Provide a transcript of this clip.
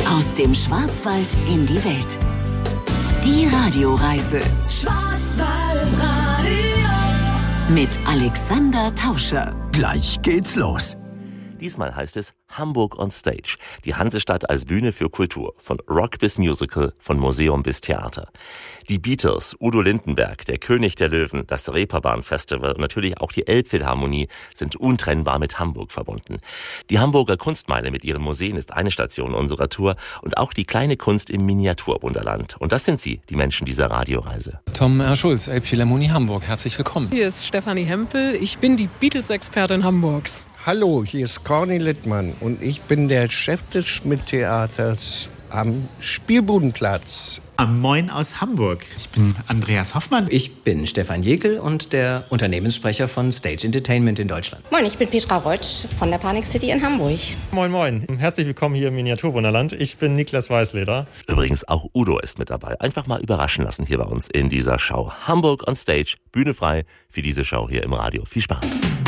Aus dem Schwarzwald in die Welt. Die Radioreise. Schwarzwaldradio. Mit Alexander Tauscher. Gleich geht's los. Diesmal heißt es Hamburg on Stage. Die Hansestadt als Bühne für Kultur. Von Rock bis Musical, von Museum bis Theater. Die Beatles, Udo Lindenberg, der König der Löwen, das Reeperbahn Festival und natürlich auch die Elbphilharmonie sind untrennbar mit Hamburg verbunden. Die Hamburger Kunstmeile mit ihren Museen ist eine Station unserer Tour und auch die kleine Kunst im Miniaturwunderland. Und das sind sie, die Menschen dieser Radioreise. Tom R. Schulz, Elbphilharmonie Hamburg. Herzlich willkommen. Hier ist Stefanie Hempel. Ich bin die Beatles-Expertin Hamburgs. Hallo, hier ist Corny Littmann und ich bin der Chef des Schmidt-Theaters am Spielbudenplatz. Moin aus Hamburg. Ich bin Andreas Hoffmann. Ich bin Stefan Jekel und der Unternehmenssprecher von Stage Entertainment in Deutschland. Moin, ich bin Petra Reutsch von der Panik City in Hamburg. Moin, moin. Herzlich willkommen hier im Miniaturwunderland. Ich bin Niklas Weißleder. Übrigens auch Udo ist mit dabei. Einfach mal überraschen lassen hier bei uns in dieser Show. Hamburg on Stage, Bühne frei für diese Show hier im Radio. Viel Spaß.